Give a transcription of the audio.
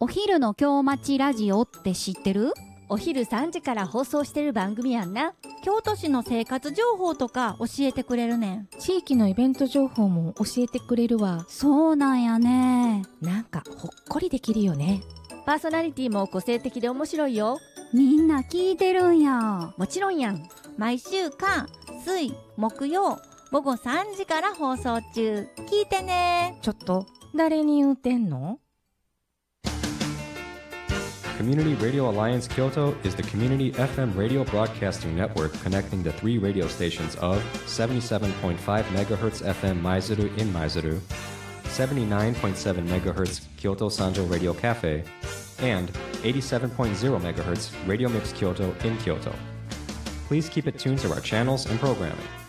お昼の京町ラジオって知ってる？ お昼3時から放送してる番組やんな。京都市の生活情報とか教えてくれるねん。 地域のイベント情報も教えてくれるわ。 そうなんやね。 なんかほっこりできるよね。 パーソナリティも個性的で面白いよ。 みんな聞いてるんや。 もちろんやん。毎週火、水、木曜午後3時から放送中。聞いてね。 ちょっと誰に言うてんの ？Community Radio Alliance Kyoto is the community FM radio broadcasting network connecting the 3 radio stations of 77.5 MHz FM Maizuru in Maizuru, 79.7 MHz Kyoto Sanjo Radio Cafe, and 87.0 MHz Radio Mix Kyoto in Kyoto. Please keep it tuned to our channels and programming.